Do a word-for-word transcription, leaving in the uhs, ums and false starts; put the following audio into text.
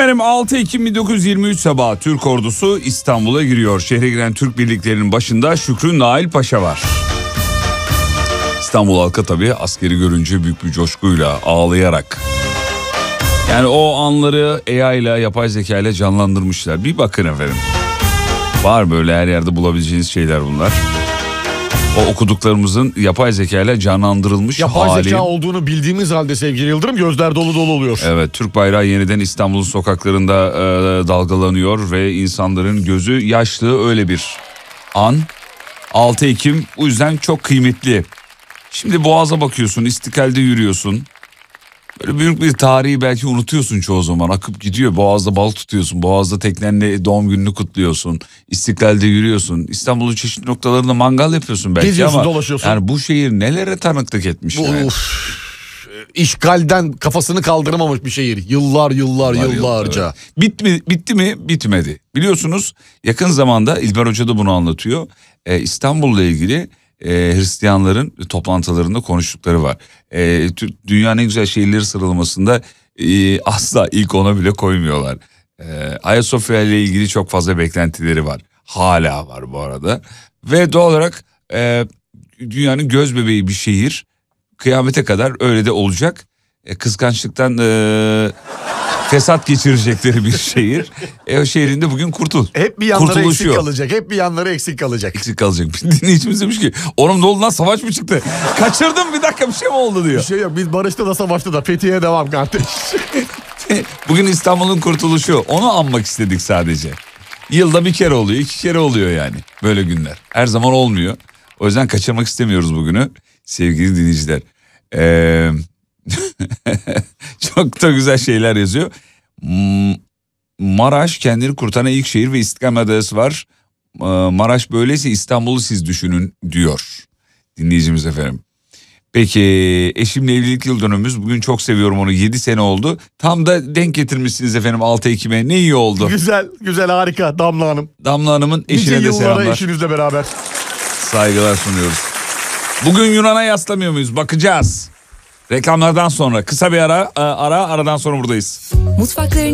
Efendim altı Ekim bin dokuz yüz yirmi üç sabahı Türk ordusu İstanbul'a giriyor. Şehre giren Türk birliklerinin başında Şükrü Nail Paşa var. İstanbul halkı tabii askeri görünce büyük bir coşkuyla, ağlayarak. Yani o anları A I ile, yapay zeka ile canlandırmışlar. Bir bakın efendim. Var böyle her yerde bulabileceğiniz şeyler bunlar. O okuduklarımızın yapay zeka ile canlandırılmış yapay hali. zeka olduğunu bildiğimiz halde sevgili Yıldırım, gözler dolu dolu oluyor. Evet, Türk bayrağı yeniden İstanbul'un sokaklarında e, dalgalanıyor ve insanların gözü yaşlı, öyle bir an. altı Ekim o yüzden çok kıymetli. Şimdi Boğaz'a bakıyorsun, İstiklal'de yürüyorsun. Böyle büyük bir tarihi belki unutuyorsun çoğu zaman. Akıp gidiyor. Boğaz'da bal tutuyorsun. Boğaz'da teknenle doğum gününü kutluyorsun. İstiklal'de yürüyorsun. İstanbul'un çeşitli noktalarında mangal yapıyorsun belki. Geziyorsun, ama dolaşıyorsun. yani bu şehir nelere tanıklık etmiş. Bu, yani. uf, işgalden kafasını kaldıramamış bir şehir. Yıllar yıllar Var yıllarca. yıllar. Bitti mi, bitti mi? Bitmedi. Biliyorsunuz yakın zamanda İlber Hoca da bunu anlatıyor. Ee, İstanbul'la ilgili e, Hristiyanların toplantılarında konuştukları var. E, dünyanın en güzel şehirleri sıralamasında e, asla ilk ona bile koymuyorlar. E, Ayasofya ile ilgili çok fazla beklentileri var. Hala var bu arada. Ve doğal olarak e, dünyanın göz bebeği bir şehir. Kıyamete kadar öyle de olacak. E, kıskançlıktan e, fesat geçirecekleri bir şehir. E, o şehrin de bugün kurtul. Hep bir yanları kurtuluşu eksik kalacak. Hep bir yanları eksik kalacak. Eksik kalacak. Dinleyicimiz demiş ki oğlum ne oldu lan, savaş mı çıktı? Kaçırdım, bir dakika bir şey mi oldu diyor. Bir şey yok, biz barışta da savaşta da Fethiye'ye devam kardeş. Bugün İstanbul'un kurtuluşu, onu anmak istedik sadece. Yılda bir kere oluyor, iki kere oluyor yani böyle günler. Her zaman olmuyor. O yüzden kaçırmak istemiyoruz bugünü sevgili dinleyiciler. Ee, çok da güzel şeyler yazıyor. Maraş kendini kurtaran ilk şehir ve İstiklal Adası var. Maraş böyleyse İstanbul'u siz düşünün diyor dinleyicimiz efendim. Peki eşimle evlilik yıl dönümümüz, bugün çok seviyorum onu, yedi sene oldu. Tam da denk getirmişsiniz efendim altı Ekim'e, ne iyi oldu. Güzel güzel, harika Damla Hanım. Damla Hanım'ın eşine nice de selamlar. yıllara eşinizle beraber. Saygılar sunuyoruz. Bugün Yunan'a yaslamıyor muyuz? Bakacağız. Reklamlardan sonra kısa bir ara, ara aradan sonra buradayız. Mutfaklarını